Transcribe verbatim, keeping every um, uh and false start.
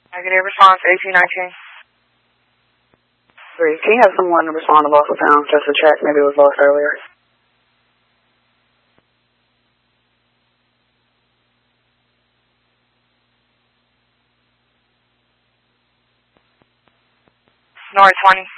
Negative response, eighteen nineteen. Three. Can you have someone respond to loss of sound just to check? Maybe it was lost earlier. North twenty.